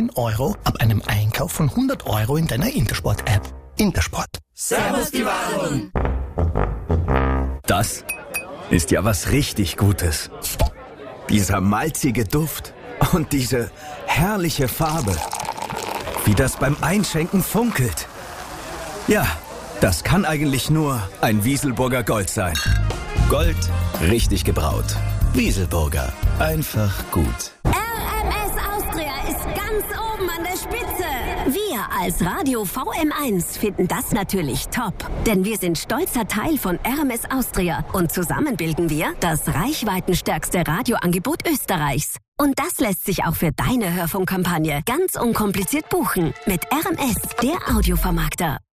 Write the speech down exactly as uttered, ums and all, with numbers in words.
neun Euro ab einem Einkauf von hundert Euro in deiner Intersport-App. Intersport. Servus die Wahrung. Das ist ja was richtig Gutes. Dieser malzige Duft und diese herrliche Farbe. Wie das beim Einschenken funkelt. Ja, das kann eigentlich nur ein Wieselburger Gold sein. Gold, richtig gebraut. Wieselburger, einfach gut. R M S Austria ist ganz oben an der Spitze. Wir als Radio V M eins finden das natürlich top. Denn wir sind stolzer Teil von R M S Austria und zusammen bilden wir das reichweitenstärkste Radioangebot Österreichs. Und das lässt sich auch für deine Hörfunkkampagne ganz unkompliziert buchen. Mit R M S, der Audiovermarkter.